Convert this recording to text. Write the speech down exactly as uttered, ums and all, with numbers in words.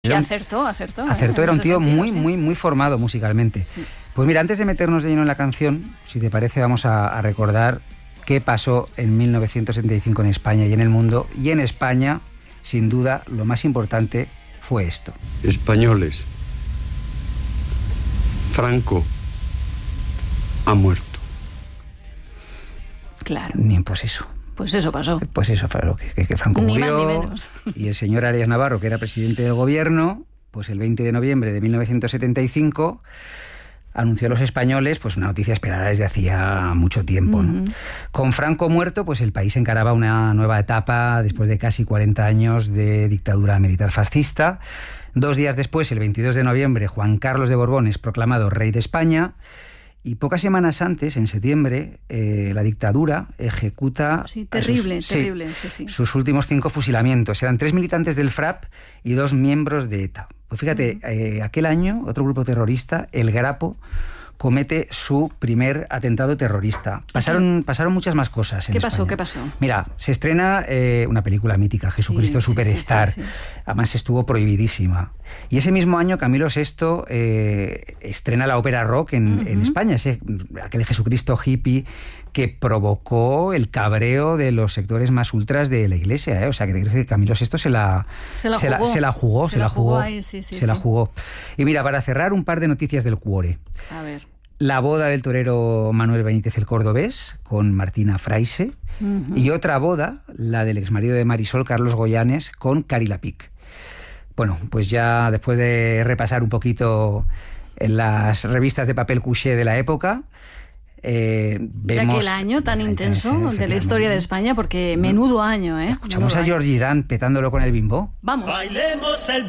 Y acertó, acertó. Acertó, ¿eh? era un tío sentido, muy, sí. muy, muy formado musicalmente. Sí. Pues mira, antes de meternos de lleno en la canción, si te parece, vamos a, a recordar qué pasó en mil novecientos setenta y cinco en España y en el mundo. Y en España, sin duda, lo más importante fue esto. Españoles, Franco ha muerto. Claro. Bien, pues eso. Pues eso pasó. Pues eso, que, que Franco ni murió, más ni menos. Y el señor Arias Navarro, que era presidente del gobierno, pues el veinte de noviembre de mil novecientos setenta y cinco anunció a los españoles pues una noticia esperada desde hacía mucho tiempo, ¿no? Uh-huh. Con Franco muerto, pues el país encaraba una nueva etapa después de casi cuarenta años de dictadura militar fascista. Dos días después, el veintidós de noviembre, Juan Carlos de Borbón es proclamado rey de España. Y pocas semanas antes, en septiembre, eh, la dictadura ejecuta... Sí, terrible, sus, terrible, sí, sí, sí. sus últimos cinco fusilamientos. Eran tres militantes del FRAP y dos miembros de ETA. Pues fíjate, uh-huh. eh, aquel año, otro grupo terrorista, el Grapo, comete su primer atentado terrorista. Pasaron, uh-huh. pasaron muchas más cosas en ¿Qué España. pasó? ¿Qué pasó? Mira, se estrena eh, una película mítica, Jesucristo sí, Superstar. Sí, sí, sí, sí. Además estuvo prohibidísima. Y ese mismo año Camilo sexto eh, estrena la ópera rock en, uh-huh. en España, ese, aquel Jesucristo hippie que provocó el cabreo de los sectores más ultras de la Iglesia, ¿eh? O sea, que Camilo sexto se la, se la se jugó, la, se la jugó, se, se la jugó, jugó ahí, sí, sí, se sí. la jugó. Y mira, para cerrar, un par de noticias del cuore. A ver. La boda del torero Manuel Benítez el Cordobés con Martina Fraise, uh-huh. y otra boda, la del exmarido de Marisol, Carlos Goyanes, con Cari Lapic. Bueno, pues ya después de repasar un poquito en las revistas de papel couché de la época, eh, vemos... aquel año tan intenso de la historia de España, porque menudo año, ¿eh? Escuchamos menudo a Georgie Dan petándolo con el bimbo. Vamos. Bailemos el